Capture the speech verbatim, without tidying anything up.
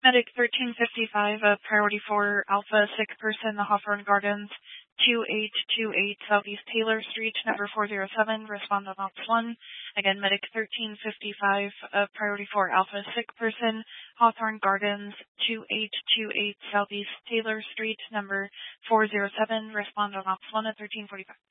Medic thirteen fifty-five, uh, priority four Alpha, sick person, the Hawthorne Gardens, two eight two eight Southeast Taylor Street, number four zero seven, respond on Ops one. Again, Medic thirteen fifty-five, uh, priority four Alpha, sick person, Hawthorne Gardens, two eight two eight Southeast Taylor Street, number four zero seven, respond on Ops one at thirteen forty-five.